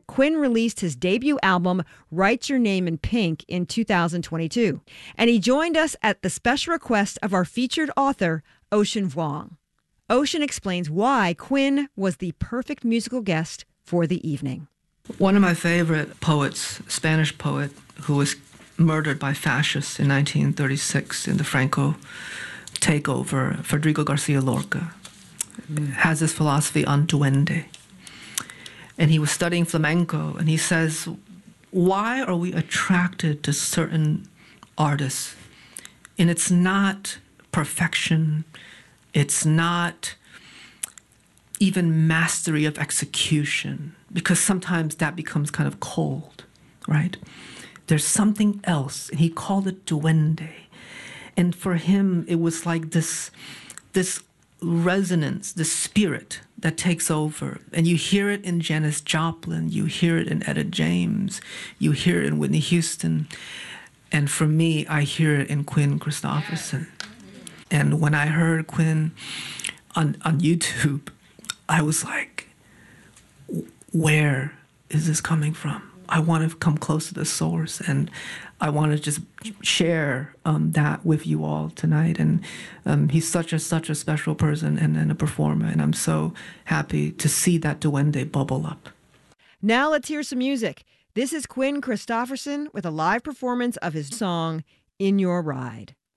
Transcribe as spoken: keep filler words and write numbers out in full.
Quinn released his debut album, Write Your Name in Pink, in two thousand twenty-two. And he joined us at the special request of our featured author, Ocean Vuong. Ocean explains why Quinn was the perfect musical guest for the evening. One of my favorite poets, Spanish poet, who was murdered by fascists in nineteen thirty-six in the Franco takeover, Federico Garcia Lorca, mm. has this philosophy on duende. And he was studying flamenco, and he says, why are we attracted to certain artists? And it's not perfection. It's not even mastery of execution, because sometimes that becomes kind of cold, right? There's something else, and he called it duende. And for him, it was like this, this resonance, the spirit that takes over. And you hear it in Janis Joplin, you hear it in Etta James, you hear it in Whitney Houston. And for me, I hear it in Quinn Christopherson. And when I heard Quinn on, on YouTube, I was like, where is this coming from? I want to come close to the source, and I want to just share um, that with you all tonight. And um, he's such a such a special person and, and a performer, and I'm so happy to see that duende bubble up. Now let's hear some music. This is Quinn Christopherson with a live performance of his song, In Your Ride.